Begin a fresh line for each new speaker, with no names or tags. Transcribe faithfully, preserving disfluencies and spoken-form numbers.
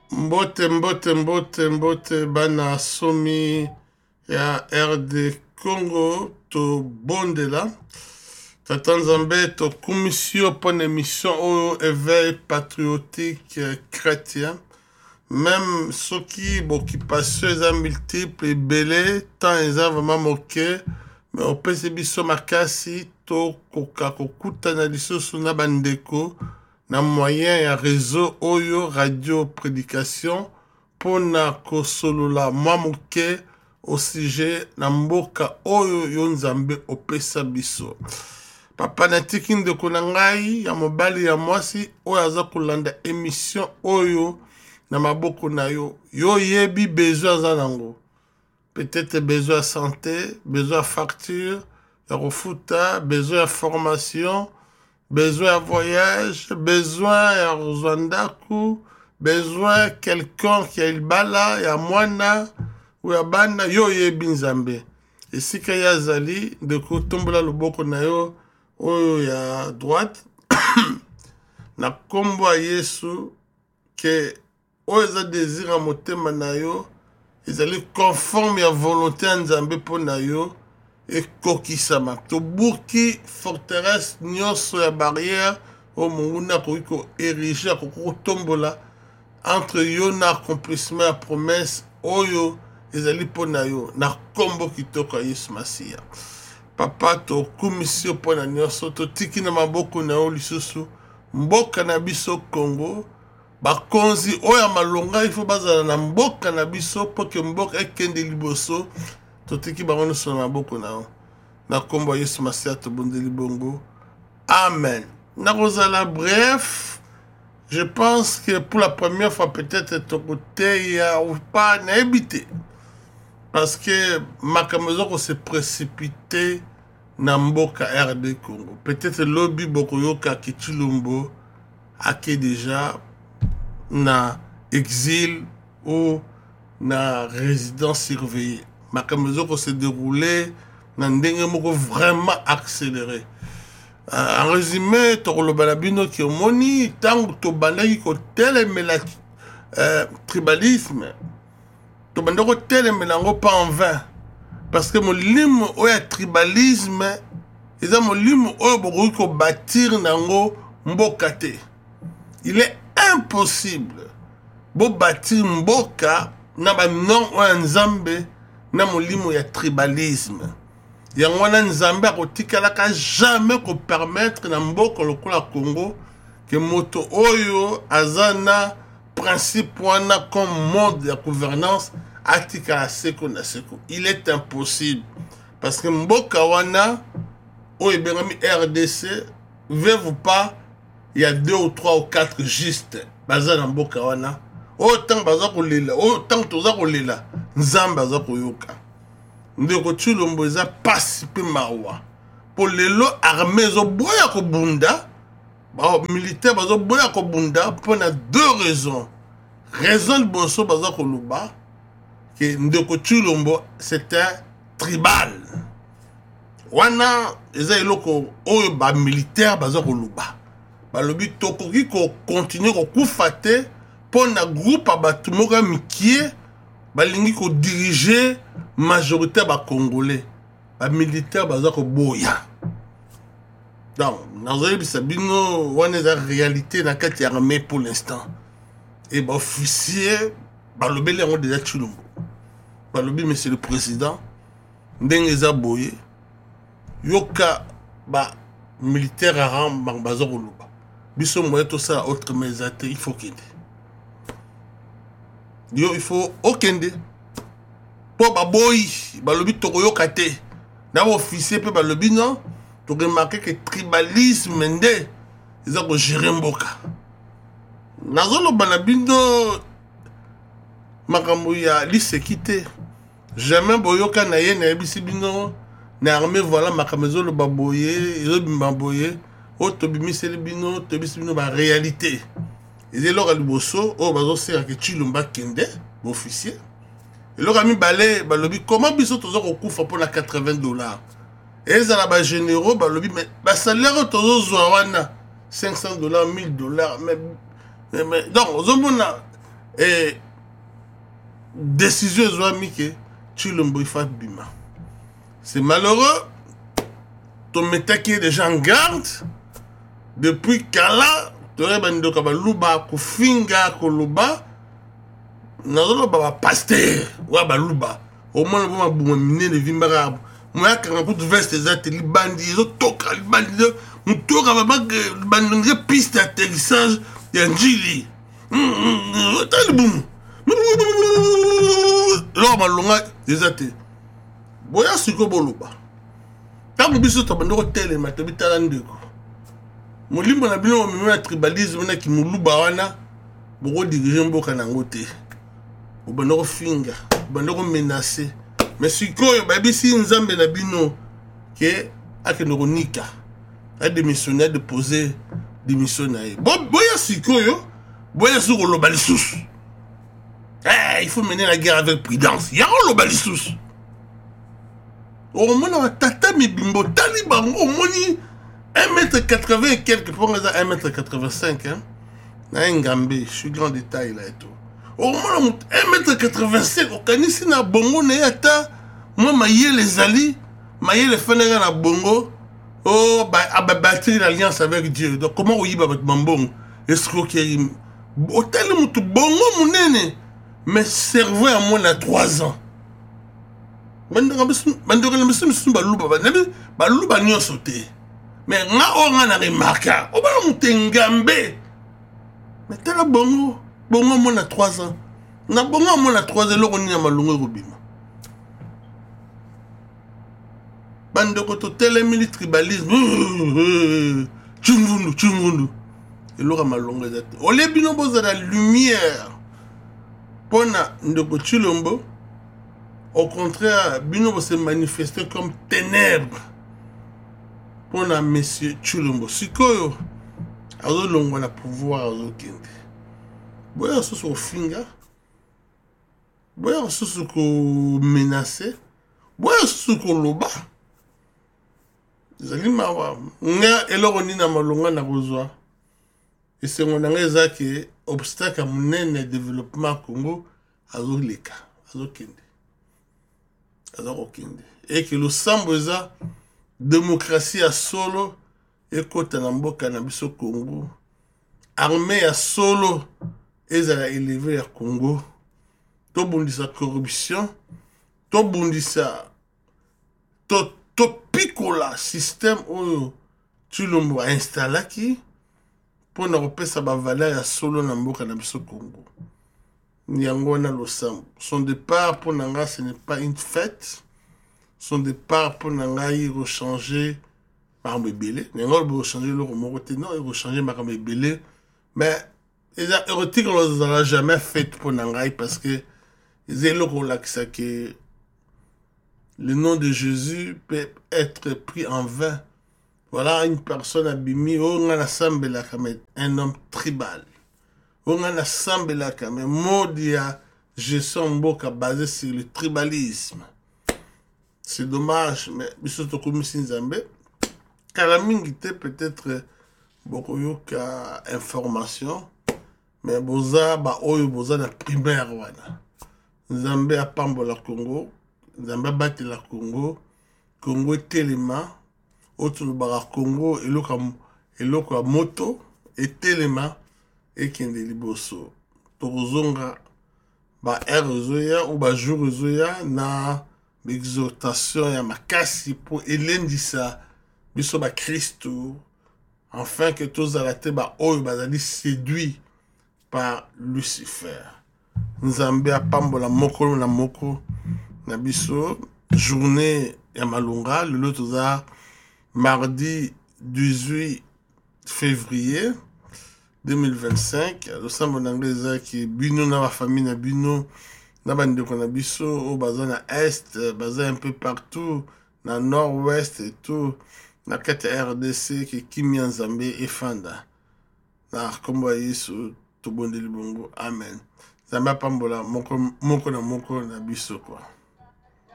Mbote mbote mbote mbote bana somi ya R D Congo to bondela. Tata Nzambe to commission pour une émission au éveil patriotique chrétien. Même ceux qui occupation les multiples et belé tant ils ont vraiment moqué mais au P C B so makasi to koka kokuta na lisoso na bandeko na moyen ya réseau oyo radio prédication pona kosolola mwa moke au sujet na mboka oyo yo Nzambe opesa biso. Papa natiki ndeko na ngai ya mobali ya mwasi oyo aza kolanda émission oyo na maboko na yo. Yo yebi besoin aza nango. Peut-être besoin de santé, besoin de facture, de refuta, besoin de formation, besoin de voyage, besoin de Rwanda, besoin de quelqu'un qui a le bala, ya mwana, ou ya bana, yo yebi Nzambe. Et si qu'il y a zali, de kotombola loboko na yo, oyo ya droite, na kombo a Yesu, que oyo za désir a motema na yo, ils allaient conforme à la volonté de Nzambe pour nayo et kokisama. To buki forteresse nyonso ya barrière au munguna ko érigé ko tombola entre yo na accomplissement la promesse oyo ils allaient pour nayo na kombo kitoko Yesu Masia. Papa to commission pour na nyonso to tiki na maboko na yo lisusu mboka na biso Congo. Bakonzi oya malonga il faut bazala na mboka na biso pour que mboka ekende liboso totiki bango so na maboko na na kombo Yesu Masia to bondeli bongo. Amen. Na rozala bref, je pense que pour la première fois peut-être ton côté ya ou pas na habité parce que makamezoko se précipité na mboka R D Congo. Peut-être lobby bokoyoka Kichilumbo ake déjà na exil ou na résidence surveillée. Ma caméra s'est déroulée dans un moko vraiment accéléré. Euh, en résumé, tu as le balabino qui est moni, tant que tu banais ko tel euh, tribalisme, tu banais ko tel mélango pas en vain. Parce que mon lim ou ya tribalisme, ils ont mon lim ou beaucoup ko bâtir nango mbokate. Il est impossible bo bâtir mboka na ba non wa Nzambe na molimo ya tribalisme. Yango wana Nzambe akotikala ka jamais ko permettre na mboka lokola Congo que moto oyo azana principe wana comme mode de gouvernance atikala seko na seko. Il est impossible parce que mboka wana oyo bengami R D C veut vous pas il y a deux ou trois ou quatre juste baza na mboka wana autant baza kolela autant toza kolela Nzambe baza koyoka ndeko Tshilombo eza pasi pe mawa pour lelo armée zo boya ko bunda ba militaire bazo boya ko bunda pour na deux raisons. Raison boso baza ko luba que ndeko Tshilombo c'était tribal wana eza eloko oyo ba militaire baza ko luba balobi tokoki ko continuer ko kufate pour na groupe abatu moka mikie balingi ko diriger majorité ba congolais ba militaire baza ko boya. Donc nazali bisabino wana za réalité na kati ya armée pour l'instant et ba officier balobi lengo déjà Tshilombo balobi monsieur le président ndenge za boye yoka ba militaire aram bang baza ko luba biso moye to ça autre mesate il faut kende yo il faut okende po baboyi balobi tokoyoka te na officier pe balobi non to remarquer que tribalisme nde eza ko gérer mboka nazolo bana bindo makambo ya lisekite jamais boyoka na ye na bisi bino na armée voilà makambo lo baboye yo bimbaboye o tobimiseli bino tobisi bino ba réalité ezelo ka liboso o bazo sera ke Tshilombo kende officier eloko mi balé balobi comment biso tozo ko kufa pour la quatre-vingts dollars ezala ba généraux balobi mais ba salaire tozo zwa wana cinq cents dollars mille dollars mais mais donc ozomona et décision ezwami ke Tshilombo ifa bima. C'est malheureux. Ton metaki est déjà en garde. Depuis Kala, tore bandoka baluba kufinga koloba. Nazoloba ba pasteur wa baluba. Au moins ba buma mine de vimbara. Moi quand coup de veste ezate libandi zo toka libandi mutoka ba bandi piste d'atterrissage ya njili. Talibum. Là malonga ezate. Boya siko boluba. Tango biso to bandoko telema to bitala ndeko. Molimbo na bino mo na tribalisme na ki muluba wana boko diriger mboka nango te. Bandoko finga, bandoko menacer. Mais sikoyo ba bisi nzambe na bino ke akeno nika. A démissionné a déposé démission na ye. Bo boya sikoyo, boya sur lo balisous. Eh, il faut mener la guerre avec prudence. Ya lo balisous. Au moins, on tata mi bimbo taliban au moni un mètre quatre-vingts et quelques pour un mètre quatre-vingt-cinq hein. Na ngambé, je suis grand détail là et tout. Au moins un mètre quatre-vingt-cinq au kanisi na bongo na yata moi maye les ali, maye les fenêtres na bongo. Oh ba ababati l'alliance avec Dieu. Donc comment oyiba bat mambong escroquerie. Hôtel mutu bongo munene mais cerveau à moins à trois ans. Bandora bandora monsieur monsieur baluba banabi baluba nyo sauté mais nga o nga na remarka o ba mutengambe mais tala bongo bongo mon à trois ans na bongo mon à trois ans loko ni na malungu robima bandoko to tele mili tribalisme chungundu chungundu et loko malungu ezate o le bino boza la lumière pona ndoko Tshilombo. Au contraire, Bino va se manifester comme ténèbres pour la monsieur Tshilombo. Sikoyo, azo longo na pouvoir azo kende. Boya soso finga, boya soso ko menacer, boya soso ko loba. Zali mawa, nga eloko ni na malonga na kozwa. Et c'est mon angeza que obstacle à mon développement Congo azo leka, azo kende. Et que le samboza démocratie à solo et kota na mboka na biso Congo armée à solo et à élever à Congo to bundisa corruption to bundisa to to pikola système oyo Tshilombo a installé qui pour na repesa ba valeur à solo na mboka na biso Congo. Nyangona Losambo. Son départ pour Nanga, ce n'est pas une fête. Son départ pour Nanga, il rechanger par Mébélé. Nanga, il rechanger le Romoroté. Non, il rechanger par Mébélé. Mais, les érotiques, on ne l'a jamais fait pour Nanga parce que les éloquents que le nom de Jésus peut être pris en vain. Voilà une personne abîmée. On a un homme tribal. On a assemblé là quand même modia gestion mboka basé sur le tribalisme. C'est dommage mais bisoto comme Nzambe kalamingi te peut-être beaucoup yoka information mais boza ba oyo boza na primaire wana. Nzambe a pambola Congo, Nzambe bati la Congo, Congo telema autour bara Congo eloka eloka moto et telema et qui est liboso. Torozonga ba erozoya ou ba jurozoya na l'exhortation ya makasi pour elendisa biso ba Christo afin que tous arrêtés ba oyo bazali séduit par Lucifer. Nzambe a pambola moko na moko na biso journée ya malunga le toza mardi dix-huit février deux mille vingt-cinq, le sambo d'anglais qui bino na la famille na bino na bande ko na biso au bazin na est, bazin un peu partout na nord-ouest et tout na kati R D C qui kimi Nzambe et fanda na kombo yesu to bondeli bongo amen. Nzambe pambola moko moko na moko na biso quoi.